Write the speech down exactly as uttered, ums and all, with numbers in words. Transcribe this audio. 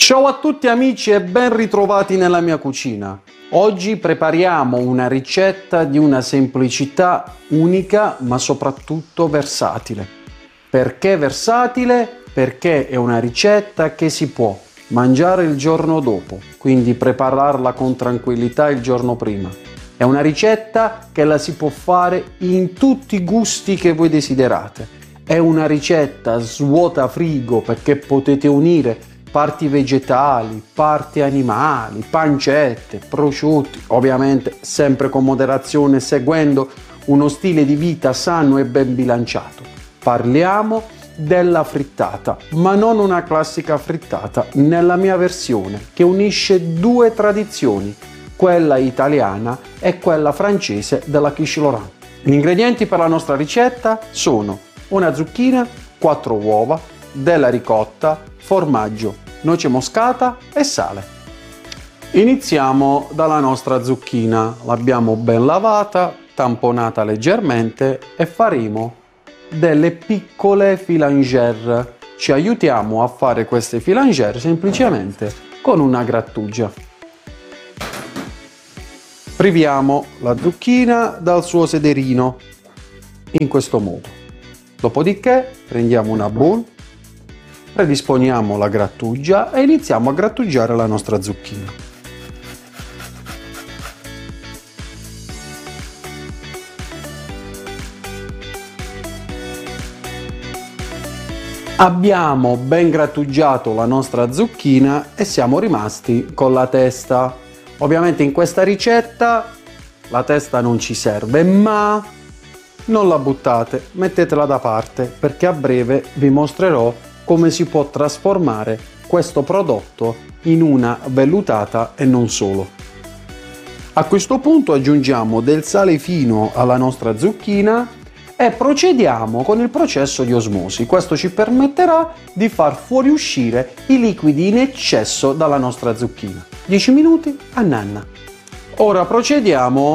Ciao a tutti amici e ben ritrovati nella mia cucina. Oggi prepariamo una ricetta di una semplicità unica ma soprattutto versatile. Perché versatile? Perché è una ricetta che si può mangiare il giorno dopo, quindi prepararla con tranquillità il giorno prima. È una ricetta che la si può fare in tutti i gusti che voi desiderate. È una ricetta svuota frigo perché potete unire parti vegetali, parti animali, pancette, prosciutti, ovviamente sempre con moderazione, seguendo uno stile di vita sano e ben bilanciato. Parliamo della frittata, ma non una classica frittata, nella mia versione, che unisce due tradizioni, quella italiana e quella francese della quiche Lorraine. Gli ingredienti per la nostra ricetta sono una zucchina, quattro uova, della ricotta, formaggio, noce moscata e sale. Iniziamo dalla nostra zucchina. L'abbiamo ben lavata, tamponata leggermente e faremo delle piccole filangère. Ci aiutiamo a fare queste filangère semplicemente con una grattugia. Priviamo la zucchina dal suo sederino in questo modo. Dopodiché prendiamo una bowl, predisponiamo la grattugia e iniziamo a grattugiare la nostra zucchina. Abbiamo ben grattugiato la nostra zucchina e siamo rimasti con la testa. Ovviamente in questa ricetta la testa non ci serve, ma non la buttate, mettetela da parte perché a breve vi mostrerò come si può trasformare questo prodotto in una vellutata e non solo. A questo punto aggiungiamo del sale fino alla nostra zucchina e procediamo con il processo di osmosi. Questo ci permetterà di far fuoriuscire i liquidi in eccesso dalla nostra zucchina. dieci minuti a nanna. Ora procediamo